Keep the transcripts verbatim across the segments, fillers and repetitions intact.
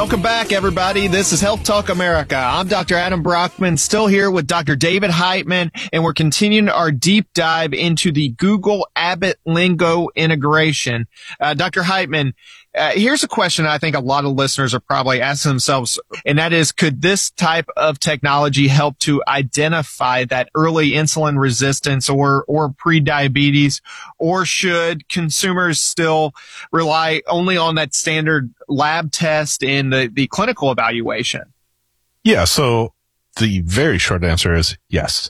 Welcome back, everybody. This is Health Talk America. I'm Doctor Adam Brockman, still here with Doctor David Heitman, and we're continuing our deep dive into the Google Abbott Lingo integration. Uh, Doctor Heitman, uh, here's a question I think a lot of listeners are probably asking themselves, and that is, could this type of technology help to identify that early insulin resistance or, or pre-diabetes, or should consumers still rely only on that standard lab test in the, the clinical evaluation? Yeah. So the very short answer is yes.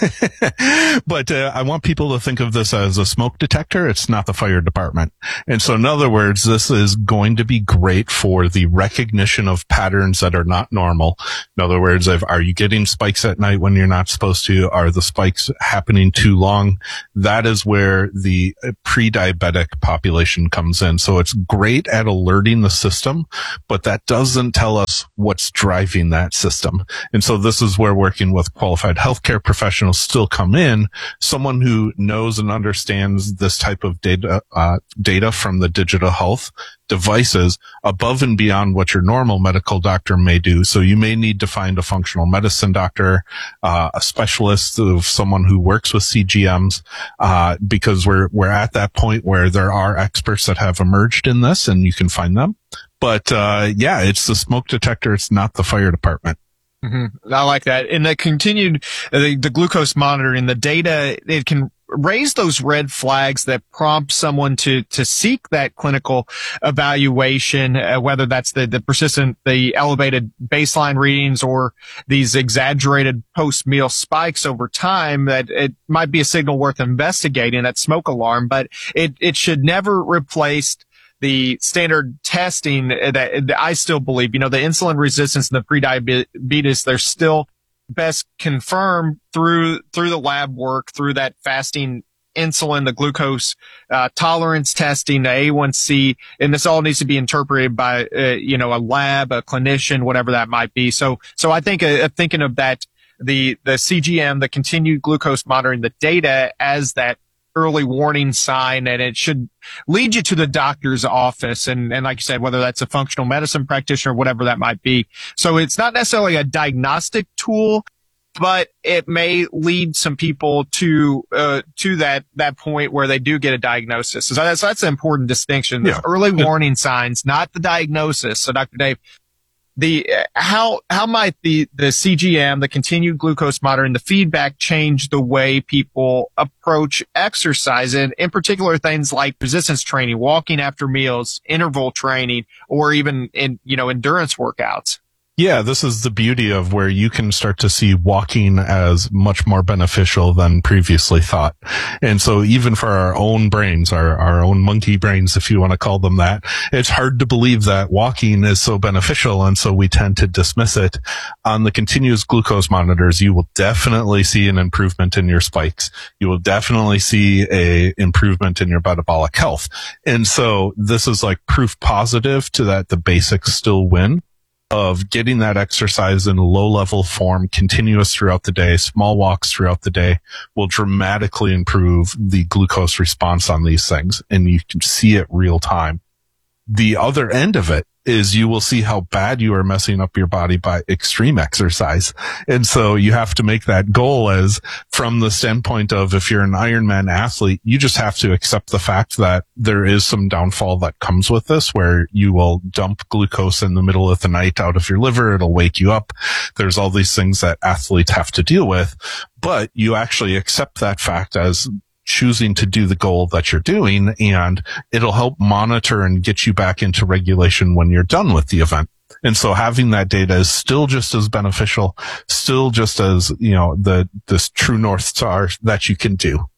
But uh, I want people to think of this as a smoke detector. It's not the fire department. And so in other words, this is going to be great for the recognition of patterns that are not normal. In other words, if, are you getting spikes at night when you're not supposed to? Are the spikes happening too long? That is where the pre-diabetic population comes in. So it's great at alerting the system, but that doesn't tell us what's driving that system. And so this is where working with qualified healthcare professionals still come in, someone who knows and understands this type of data, uh, data from the digital health devices above and beyond what your normal medical doctor may do. So you may need to find a functional medicine doctor, uh, a specialist of someone who works with C G Ms, uh, because we're, we're at that point where there are experts that have emerged in this and you can find them. But, uh, yeah, it's the smoke detector. It's not the fire department. Mm-hmm. I like that. And the continued, uh, the, the glucose monitoring, the data, it can raise those red flags that prompt someone to, to seek that clinical evaluation, uh, whether that's the, the persistent, the elevated baseline readings or these exaggerated post-meal spikes over time. That it might be a signal worth investigating, that smoke alarm, but it, it should never replace the standard testing that, that I still believe, you know, the insulin resistance and the pre-diabetes, they're still best confirmed through, through the lab work, through that fasting insulin, the glucose, uh, tolerance testing, the A one C, and this all needs to be interpreted by, uh, you know, a lab, a clinician, whatever that might be. So, so I think, uh, thinking of that, the, the C G M, the continued glucose monitoring, the data as that early warning sign, and it should lead you to the doctor's office. And, and like you said, whether that's a functional medicine practitioner, whatever that might be. So it's not necessarily a diagnostic tool, but it may lead some people to, uh, to that, that point where they do get a diagnosis. So that's, that's an important distinction. Yeah. Early warning signs, not the diagnosis. So Doctor Dave, the, how, how might the, the C G M, the continued glucose monitoring, the feedback change the way people approach exercise, and in particular things like resistance training, walking after meals, interval training, or even in, you know, endurance workouts? Yeah, this is the beauty of where you can start to see walking as much more beneficial than previously thought. And so even for our own brains, our, our own monkey brains, if you want to call them that, it's hard to believe that walking is so beneficial. And so we tend to dismiss it. On the continuous glucose monitors, you will definitely see an improvement in your spikes. You will definitely see a improvement in your metabolic health. And so this is like proof positive to that the basics still win, of getting that exercise in low level form, continuous throughout the day, small walks throughout the day will dramatically improve the glucose response on these things. And you can see it real time. The other end of it is you will see how bad you are messing up your body by extreme exercise. And so you have to make that goal as from the standpoint of, if you're an Ironman athlete, you just have to accept the fact that there is some downfall that comes with this, where you will dump glucose in the middle of the night out of your liver. It'll wake you up. There's all these things that athletes have to deal with, but you actually accept that fact as choosing to do the goal that you're doing, and it'll help monitor and get you back into regulation when you're done with the event. And so having that data is still just as beneficial, still just as, you know, the, this true North Star that you can do.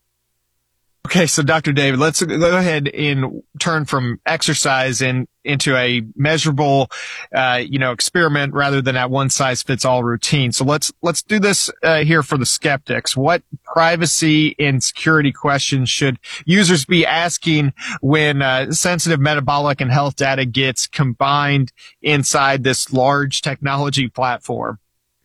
Okay, so Doctor David, let's go ahead and turn from exercise in, into a measurable, uh, you know, experiment rather than that one size fits all routine. So let's, let's do this, uh, here for the skeptics. What privacy and security questions should users be asking when, uh, sensitive metabolic and health data gets combined inside this large technology platform?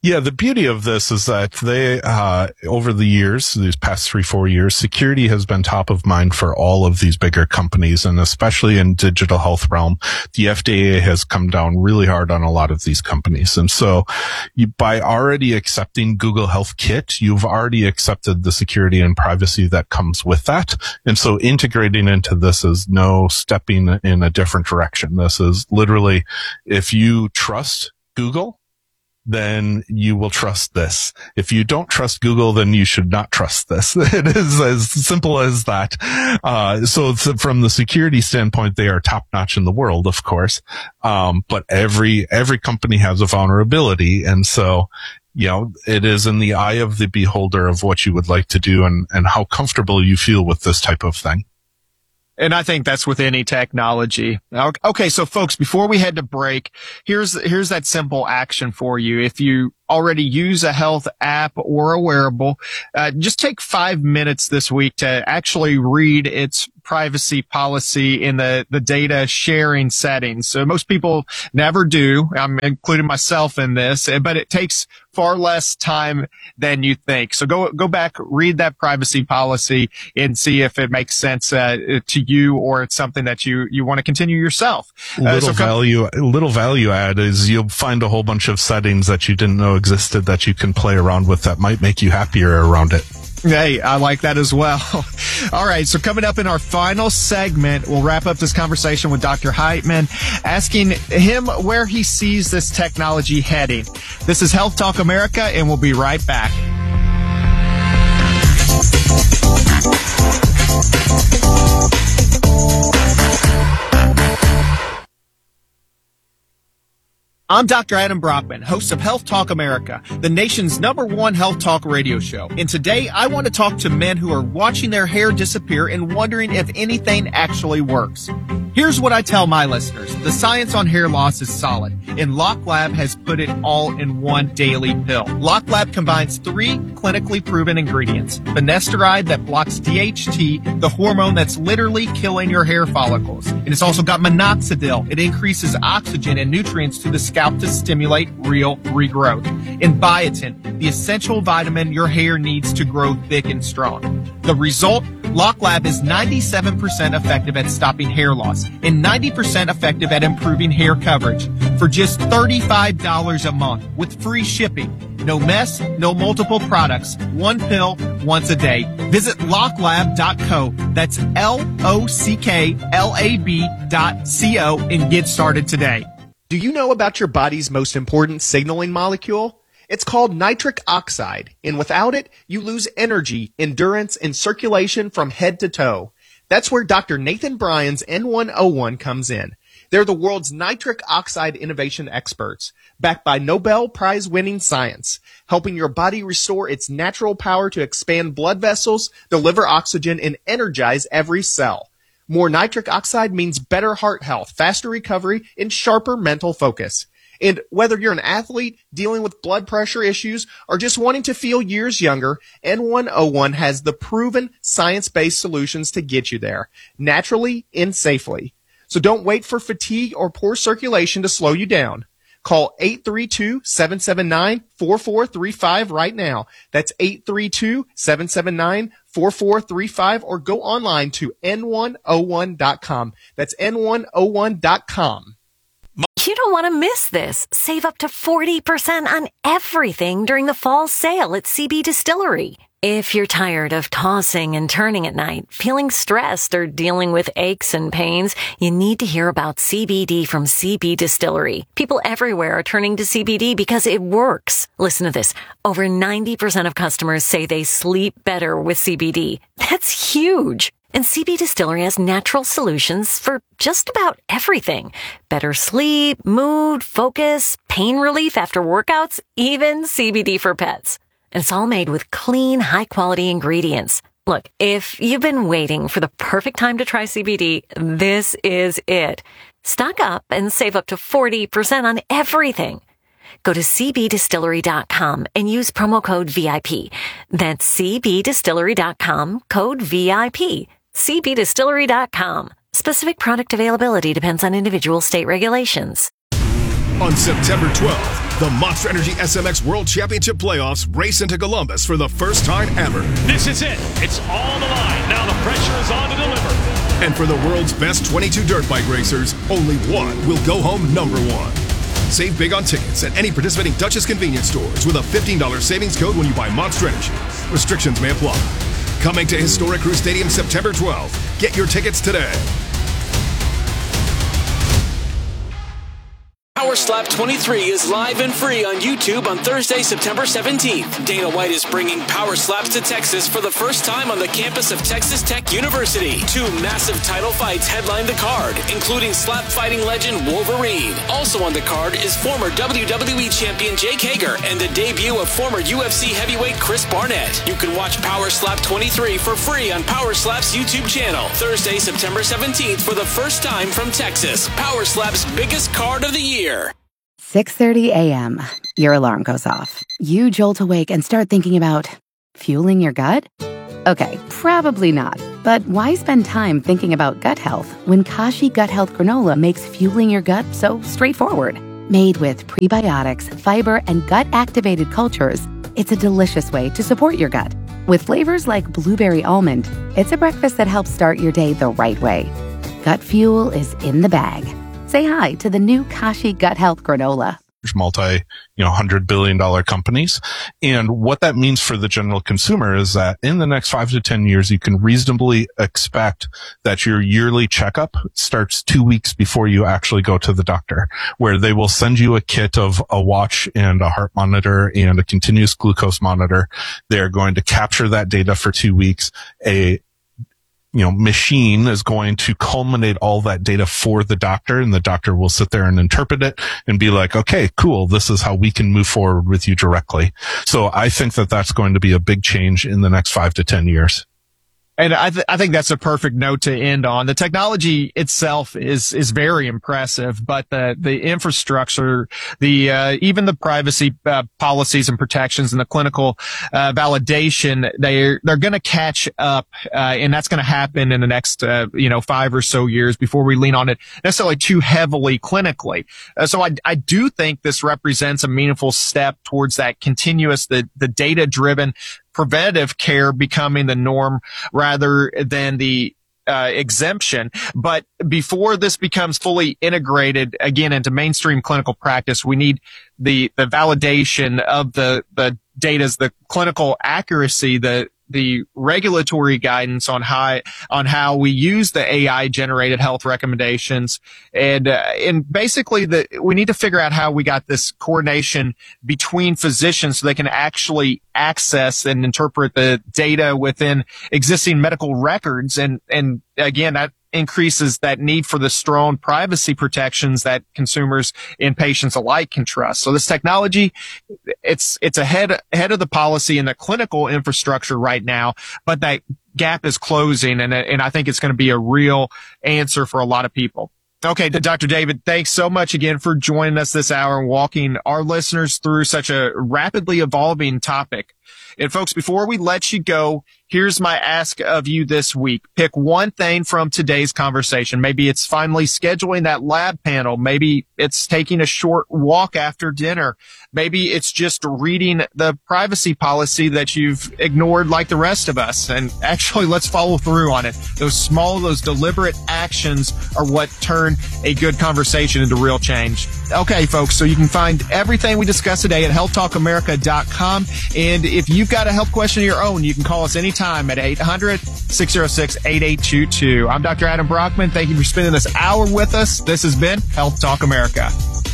Yeah, the beauty of this is that they, uh, over the years, these past three, four years, security has been top of mind for all of these bigger companies, and especially in digital health realm, the F D A has come down really hard on a lot of these companies. And so you, by already accepting Google Health Kit, you've already accepted the security and privacy that comes with that. And so integrating into this is no stepping in a different direction. This is literally, if you trust Google, then you will trust this. If you don't trust Google, then you should not trust this. It is as simple as that. Uh, so from the security standpoint, they are top notch in the world, of course. Um, but every, every company has a vulnerability. And so, you know, it is in the eye of the beholder of what you would like to do and, and how comfortable you feel with this type of thing. And I think that's with any technology. Okay, so folks, before we head to break, here's here's that simple action for you. If you already use a health app or a wearable, uh, just take five minutes this week to actually read its privacy policy in the, the data sharing settings. So most people never do. I'm including myself in this, but it takes far less time than you think. So go, go back, read that privacy policy and see if it makes sense, uh, to you or it's something that you, you want to continue yourself. Uh, little so come- value, little value add is you'll find a whole bunch of settings that you didn't know existed that you can play around with that might make you happier around it. Hey, I like that as well. All right. So coming up in our final segment, we'll wrap up this conversation with Doctor Heitman, asking him where he sees this technology heading. This is Health Talk America, and we'll be right back. I'm Doctor Adam Brockman, host of Health Talk America, the nation's number one health talk radio show. And today I want to talk to men who are watching their hair disappear and wondering if anything actually works. Here's what I tell my listeners. The science on hair loss is solid, and LockLab has put it all in one daily pill. LockLab combines three clinically proven ingredients. Finasteride that blocks D H T, the hormone that's literally killing your hair follicles. And it's also got minoxidil. It increases oxygen and nutrients to the scalp to stimulate real regrowth. And biotin, the essential vitamin your hair needs to grow thick and strong. The result? LockLab is ninety-seven percent effective at stopping hair loss and ninety percent effective at improving hair coverage for just thirty-five dollars a month with free shipping. No mess, no multiple products. One pill, once a day. Visit locklab dot co. That's L O C K L A B dot C O and get started today. Do you know about your body's most important signaling molecule? It's called nitric oxide, and without it, you lose energy, endurance, and circulation from head to toe. That's where Doctor Nathan Bryan's N one oh one comes in. They're the world's nitric oxide innovation experts, backed by Nobel Prize-winning science, helping your body restore its natural power to expand blood vessels, deliver oxygen, and energize every cell. More nitric oxide means better heart health, faster recovery, and sharper mental focus. And whether you're an athlete dealing with blood pressure issues or just wanting to feel years younger, N one oh one has the proven science-based solutions to get you there, naturally and safely. So don't wait for fatigue or poor circulation to slow you down. Call eight three two, seven seven nine, four four three five right now. That's eight three two, seven seven nine, four four three five or go online to N one oh one dot com. That's N one oh one dot com. You don't want to miss this. Save up to forty percent on everything during the fall sale at C B Distillery. If you're tired of tossing and turning at night, feeling stressed, or dealing with aches and pains, you need to hear about C B D from C B Distillery. People everywhere are turning to C B D because it works. Listen to this. Over ninety percent of customers say they sleep better with C B D. That's huge. And C B Distillery has natural solutions for just about everything. Better sleep, mood, focus, pain relief after workouts, even C B D for pets. And it's all made with clean, high-quality ingredients. Look, if you've been waiting for the perfect time to try C B D, this is it. Stock up and save up to forty percent on everything. Go to C B distillery dot com and use promo code V I P. That's C B distillery dot com, code V I P. C B distillery dot com. Specific product availability depends on individual state regulations. On September twelfth, The Monster Energy S M X World Championship Playoffs race into Columbus for the first time ever. This is it. It's all on the line. Now the pressure is on to deliver. And for the world's best twenty-two dirt bike racers, only one will go home number one. Save big on tickets at any participating Duchess convenience stores with a fifteen dollars savings code when you buy Monster Energy. Restrictions may apply. Coming to Historic Crew Stadium September twelfth. Get your tickets today. Power Slap twenty-three is live and free on YouTube on Thursday, September seventeenth. Dana White is bringing Power Slaps to Texas for the first time on the campus of Texas Tech University. Two massive title fights headline the card, including slap fighting legend Wolverine. Also on the card is former W W E champion Jake Hager and the debut of former U F C heavyweight Chris Barnett. You can watch Power Slap twenty-three for free on Power Slap's YouTube channel. Thursday, September seventeenth for the first time from Texas. Power Slap's biggest card of the year. six thirty a.m. Your alarm goes off. You jolt awake and start thinking about fueling your gut? Okay, probably not. But why spend time thinking about gut health when Kashi Gut Health Granola makes fueling your gut so straightforward? Made with prebiotics, fiber, and gut-activated cultures, it's a delicious way to support your gut. With flavors like blueberry almond, it's a breakfast that helps start your day the right way. Gut fuel is in the bag. Say hi to the new Kashi Gut Health Granola. Multi, you know, hundred billion dollar companies. And what that means for the general consumer is that in the next five to ten years, you can reasonably expect that your yearly checkup starts two weeks before you actually go to the doctor, where they will send you a kit of a watch and a heart monitor and a continuous glucose monitor. They're going to capture that data for two weeks. A you know, machine is going to culminate all that data for the doctor, and the doctor will sit there and interpret it and be like, okay, cool. This is how we can move forward with you directly. So I think that that's going to be a big change in the next five to ten years. And I, th- I think that's a perfect note to end on. The technology itself is is very impressive, but the the infrastructure, the uh, even the privacy uh, policies and protections and the clinical uh, validation, they're they're going to catch up, uh, and that's going to happen in the next uh, you know five or so years before we lean on it necessarily too heavily clinically. Uh, so I I do think this represents a meaningful step towards that continuous, the the data driven preventative care becoming the norm rather than the uh, exemption. But before this becomes fully integrated again into mainstream clinical practice, we need the the validation of the the data's the clinical accuracy, the the regulatory guidance on how on how we use the A I generated health recommendations, and uh, and basically the we need to figure out how we got this coordination between physicians so they can actually access and interpret the data within existing medical records, and and again that increases that need for the strong privacy protections that consumers and patients alike can trust. So this technology, it's it's ahead ahead of the policy and the clinical infrastructure right now, but that gap is closing, and and I think it's going to be a real answer for a lot of people. Okay, Doctor David, thanks so much again for joining us this hour and walking our listeners through such a rapidly evolving topic. And folks, before we let you go, here's my ask of you this week. Pick one thing from today's conversation. Maybe it's finally scheduling that lab panel. Maybe it's taking a short walk after dinner. Maybe it's just reading the privacy policy that you've ignored like the rest of us. And actually, let's follow through on it. Those small, those deliberate actions are what turn a good conversation into real change. Okay, folks, so you can find everything we discussed today at health talk america dot com. And if you've got a health question of your own, you can call us anytime at eight hundred, six oh six, eight eight two two. I'm Doctor Adam Brockman. Thank you for spending this hour with us. This has been Health Talk America.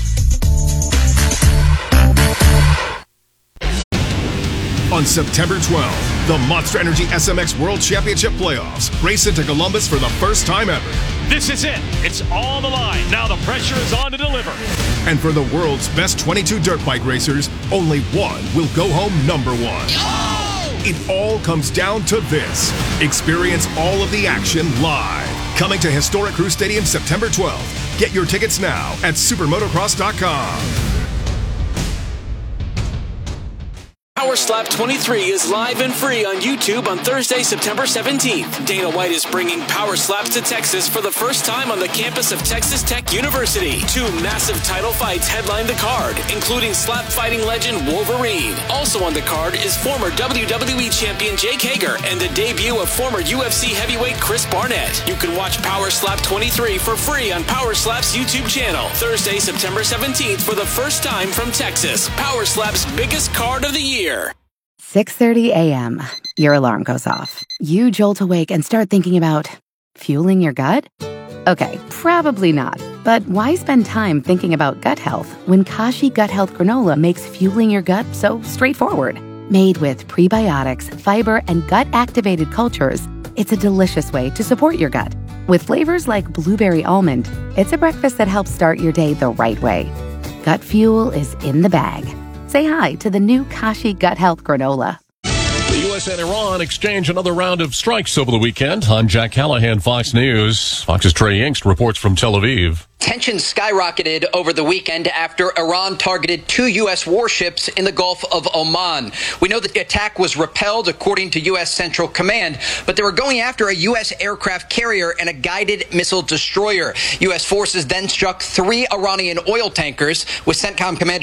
On September twelfth, the Monster Energy S M X World Championship Playoffs race into Columbus for the first time ever. This is it. It's all on the line. Now the pressure is on to deliver. And for the world's best twenty-two dirt bike racers, only one will go home number one. Oh! It all comes down to this. Experience all of the action live. Coming to Historic Crew Stadium September twelfth. Get your tickets now at super motocross dot com. Power Slap twenty-three is live and free on YouTube on Thursday, September seventeenth. Dana White is bringing Power Slaps to Texas for the first time on the campus of Texas Tech University. Two massive title fights headline the card, including slap fighting legend Wolverine. Also on the card is former W W E champion Jake Hager and the debut of former U F C heavyweight Chris Barnett. You can watch Power Slap twenty-three for free on Power Slap's YouTube channel Thursday, September seventeenth for the first time from Texas. Power Slap's biggest card of the year. six thirty a.m. Your alarm goes off. You jolt awake and start thinking about fueling your gut? Okay, probably not. But why spend time thinking about gut health when Kashi Gut Health Granola makes fueling your gut so straightforward? Made with prebiotics, fiber, and gut-activated cultures, it's a delicious way to support your gut. With flavors like blueberry almond, it's a breakfast that helps start your day the right way. Gut fuel is in the bag. Say hi to the new Kashi Gut Health Granola. The U S and Iran exchange another round of strikes over the weekend. I'm Jack Callahan, Fox News. Fox's Trey Yingst reports from Tel Aviv. Tensions skyrocketed over the weekend after Iran targeted two U S warships in the Gulf of Oman. We know that the attack was repelled, according to U S Central Command, but they were going after a U S aircraft carrier and a guided missile destroyer. U S forces then struck three Iranian oil tankers, with CENTCOM Commander